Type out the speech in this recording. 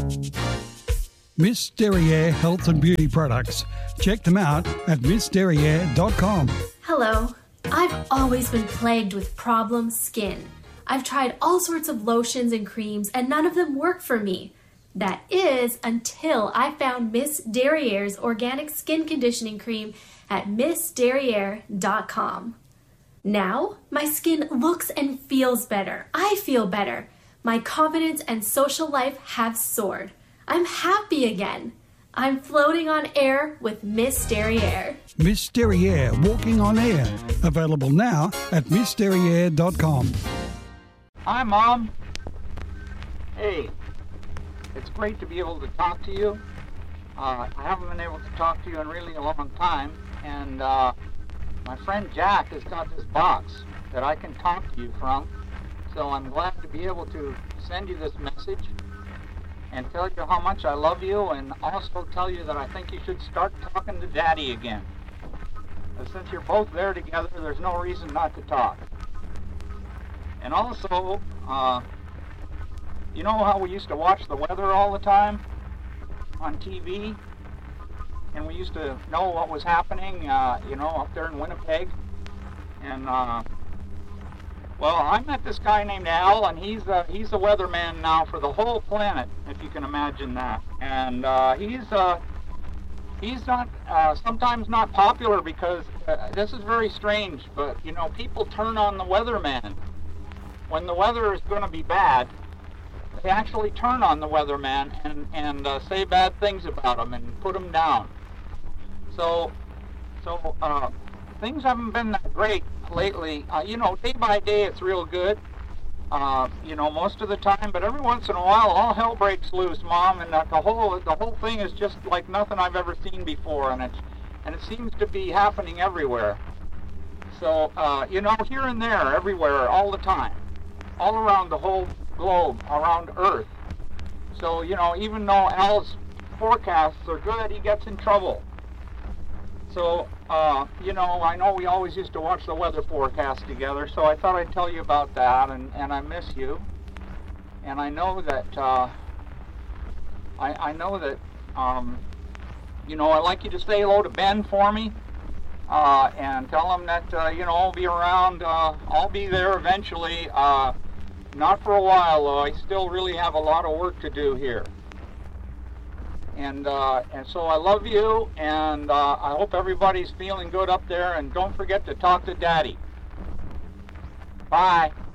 Miss Derriere Health and Beauty Products. Check them out at missderriere.com. Hello. I've always been plagued with problem skin. I've tried all sorts of lotions and creams and none of them work for me. That is until I found Miss Derriere's organic skin conditioning cream at missderriere.com. Now, my skin looks and feels better. I feel better. My confidence and social life have soared. I'm happy again. I'm floating on air with Miss Derriere. Miss Derriere Walking on Air. Available now at missderriere.com. Hi, Mom. Hey, it's great to be able to talk to you. I haven't been able to talk to you in really a long time, and my friend Jack has got this box that I can talk to you from, so I'm glad to be able to send you this message and tell you how much I love you, and also tell you that I think you should start talking to Daddy again. Since you're both there together, there's no reason not to talk. And also, you know how we used to watch the weather all the time on TV? And we used to know what was happening, up there in Winnipeg. And, well, I met this guy named Al, and he's a weatherman now for the whole planet, if you can imagine that. And he's not sometimes not popular because this is very strange, but people turn on the weatherman when the weather is going to be bad. They actually turn on the weatherman and say bad things about him and put him down. So things haven't been that great lately. Day by day it's real good. Most of the time, but every once in a while, all hell breaks loose, Mom, and the whole thing is just like nothing I've ever seen before, and it seems to be happening everywhere. So, here and there, everywhere, all the time, all around the whole globe, around Earth. So, even though Al's forecasts are good, he gets in trouble. So, I know we always used to watch the weather forecast together, so I thought I'd tell you about that, and I miss you. And I know that, I'd like you to say hello to Ben for me, and tell him that, I'll be around, I'll be there eventually, not for a while, though. I still really have a lot of work to do here. And so I love you, and I hope everybody's feeling good up there, and don't forget to talk to Daddy. Bye.